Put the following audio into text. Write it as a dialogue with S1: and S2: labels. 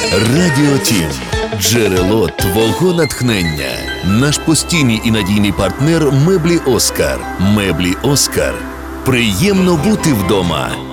S1: Радіо Тім. Джерело твого натхнення. Наш постійний і надійний партнер меблі Оскар. Меблі Оскар. Приємно бути вдома.